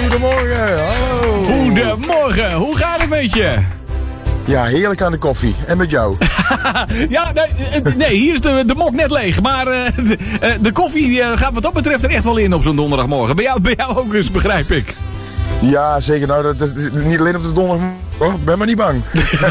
goedemorgen. Hallo. Goedemorgen, hoe gaat het met je? Ja, heerlijk aan de koffie. En met jou? Ja, nee, hier is de mok net leeg. Maar de koffie gaat wat dat betreft er echt wel in op zo'n donderdagmorgen. Bij jou ook eens, begrijp ik. Ja, zeker. Nou, dat is niet alleen op de donderdag. Oh, ben maar niet bang.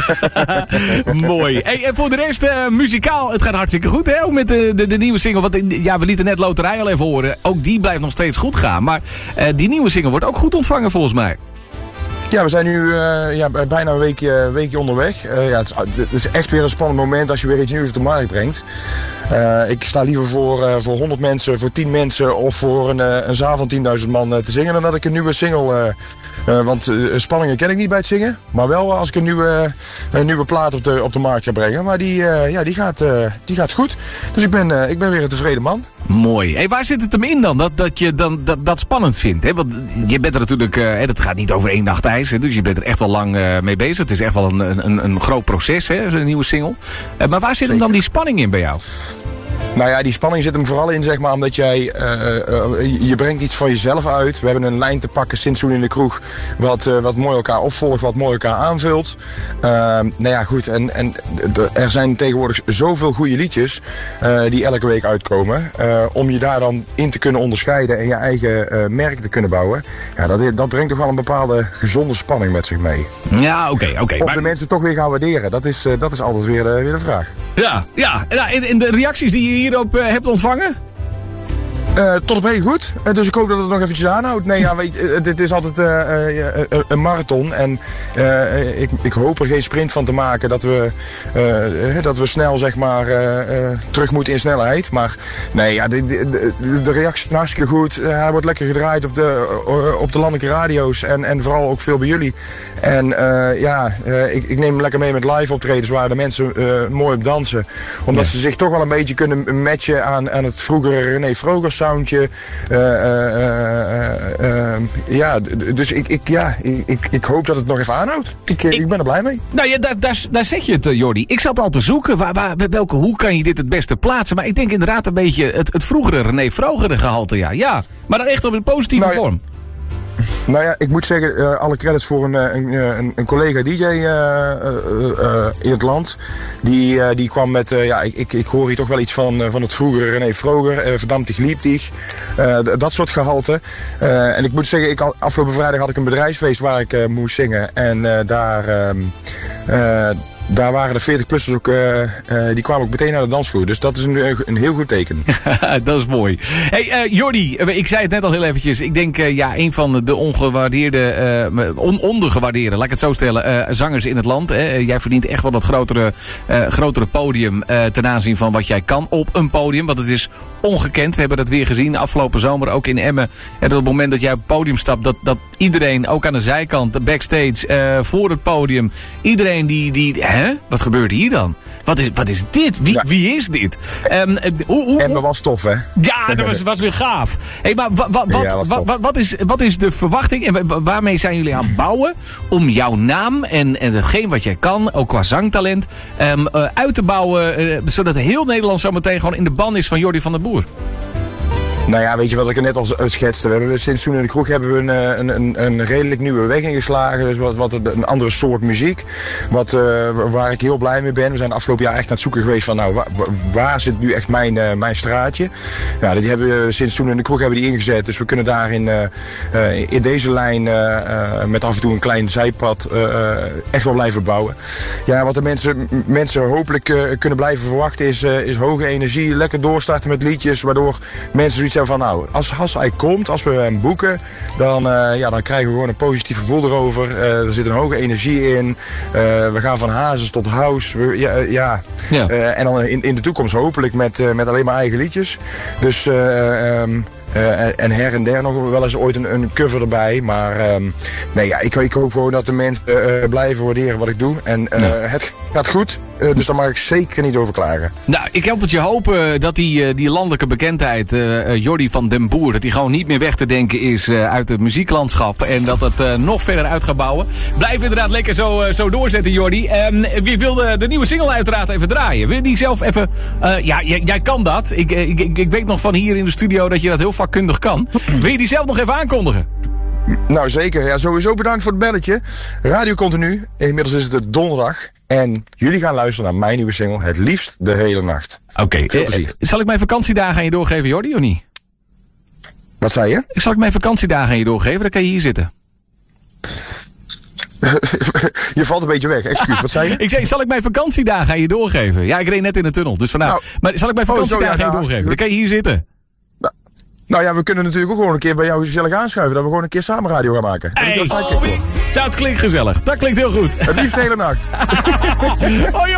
Mooi. Hey, en voor de rest, muzikaal, het gaat hartstikke goed, hè? Ook met de nieuwe single. Want, ja, we lieten net Loterij al even horen. Ook die blijft nog steeds goed gaan. Maar die nieuwe single wordt ook goed ontvangen, volgens mij. Ja, we zijn nu bijna een weekje onderweg. Het is echt weer een spannend moment als je weer iets nieuws op de markt brengt. Ik sta liever voor 100 mensen, voor 10 mensen of voor een zaal van 10.000 man te zingen dan dat ik een nieuwe single... want spanningen ken ik niet bij het zingen. Maar wel als ik een nieuwe plaat op de markt ga brengen. Maar die gaat goed. Dus ik ben weer een tevreden man. Mooi. Hey, waar zit het hem in dan? Dat je dat spannend vindt? Hè? Want je bent er natuurlijk... het gaat niet over 1 nacht ijs. Hè? Dus je bent er echt wel lang mee bezig. Het is echt wel een groot proces, hè? Zo'n nieuwe single. Maar waar zit hem dan die spanning in bij jou? Nou ja, die spanning zit hem vooral in, zeg maar, omdat jij... je brengt iets van jezelf uit. We hebben een lijn te pakken sinds toen in de kroeg... wat mooi elkaar opvolgt, wat mooi elkaar aanvult. Nou ja, goed. En er zijn tegenwoordig zoveel goede liedjes... die elke week uitkomen. Om je daar dan in te kunnen onderscheiden... en je eigen merk te kunnen bouwen. Ja, dat brengt toch wel een bepaalde gezonde spanning met zich mee. Ja, oké. Of de mensen toch weer gaan waarderen. Dat is altijd weer de vraag. Ja. En de reacties die je hierop hebt ontvangen? Tot op heden goed. Dus ik hoop dat het nog eventjes aanhoudt. Nee, ja, weet je, dit is altijd een marathon. En ik hoop er geen sprint van te maken dat we snel, zeg maar, terug moeten in snelheid. Maar nee, ja, de reactie is hartstikke goed. Hij wordt lekker gedraaid op de landelijke radio's. En vooral ook veel bij jullie. En ik neem hem lekker mee met live optredens waar de mensen mooi op dansen. Omdat ze zich toch wel een beetje kunnen matchen aan het vroegere René Vroger soundje. Dus ik hoop dat het nog even aanhoudt. Ik ben er blij mee. Nou ja, daar zeg je het, Jordi. Ik zat al te zoeken, hoe kan je dit het beste plaatsen? Maar ik denk inderdaad een beetje het vroegere René Vroger gehalte, ja. Ja, maar dan echt op een positieve vorm. Nou ja, ik moet zeggen, alle credits voor een collega DJ in het land. Die kwam met, ik hoor hier toch wel iets van het vroegere René Vroger, Verdammt ich lieb dich, dat soort gehalte. En ik moet zeggen, afgelopen vrijdag had ik een bedrijfsfeest waar ik moest zingen. En daar waren de 40-plussers ook, die kwamen ook meteen naar de dansvloer. Dus dat is een heel goed teken. Dat is mooi. Hey, Jordi, ik zei het net al heel eventjes. Ik denk, een van de ondergewaardeerde, laat ik het zo stellen, zangers in het land. Jij verdient echt wel dat grotere podium ten aanzien van wat jij kan op een podium. Want het is ongekend. We hebben dat weer gezien afgelopen zomer, ook in Emmen. En op het moment dat jij op het podium stapt, dat iedereen, ook aan de zijkant, de backstage, voor het podium, iedereen die wat gebeurt hier dan? Wat is dit? Wie is dit? Emmen was tof, hè? Ja, dat was weer gaaf. Hey, maar wat is de verwachting en waarmee zijn jullie aan het bouwen om jouw naam en hetgeen wat jij kan, ook qua zangtalent, uit te bouwen, zodat heel Nederland zo meteen gewoon in de ban is van Jordi van der Boer? Nou ja, weet je wat ik er net al schetste? Sinds toen in de kroeg hebben we een redelijk nieuwe weg ingeslagen. Dus wat een andere soort muziek. Waar ik heel blij mee ben. We zijn afgelopen jaar echt aan het zoeken geweest van waar zit nu echt mijn straatje. Ja, die hebben we sinds toen in de kroeg hebben die ingezet. Dus we kunnen daar in deze lijn met af en toe een klein zijpad echt wel blijven bouwen. Ja, wat de mensen hopelijk kunnen blijven verwachten is hoge energie. Lekker doorstarten met liedjes. Waardoor mensen zoiets van als hij komt, als we hem boeken, dan krijgen we gewoon een positief gevoel erover. Er zit een hoge energie in. We gaan van hazes tot house. En dan in de toekomst hopelijk met alleen maar eigen liedjes. Dus en her en der nog wel eens ooit een cover erbij. Maar ik hoop gewoon dat de mensen blijven waarderen wat ik doe. En het gaat goed. Dus daar mag ik zeker niet over klagen. Nou, ik help het je hopen dat die landelijke bekendheid, Jordi van den Boer, dat die gewoon niet meer weg te denken is uit het muzieklandschap. En dat het nog verder uit gaat bouwen. Blijf inderdaad lekker zo doorzetten, Jordi. Wie wil de nieuwe single uiteraard even draaien? Wil je die zelf even... jij kan dat. Ik weet nog van hier in de studio dat je dat heel vakkundig kan. Wil je die zelf nog even aankondigen? Nou zeker, ja, sowieso bedankt voor het belletje. Radio Continu, inmiddels is het donderdag. En jullie gaan luisteren naar mijn nieuwe single, Het Liefst de Hele Nacht. Oké, zal ik mijn vakantiedagen aan je doorgeven, Jordi, of niet? Wat zei je? Zal ik mijn vakantiedagen aan je doorgeven? Dan kan je hier zitten. Je valt een beetje weg, excuus, wat zei je? Ik zei, zal ik mijn vakantiedagen aan je doorgeven? Ja, ik reed net in de tunnel, dus vandaar. Maar zal ik mijn vakantiedagen aan je doorgeven? Dan kan je hier zitten. Nou ja, we kunnen natuurlijk ook gewoon een keer bij jou gezellig aanschuiven. Dat we gewoon een keer samen radio gaan maken. Hey, dat klinkt gezellig. Dat klinkt heel goed. Het liefst de hele nacht. Hoi.